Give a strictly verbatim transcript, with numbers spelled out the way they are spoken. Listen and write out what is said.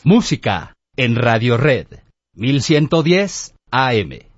Música en Radio Red mil ciento diez A M.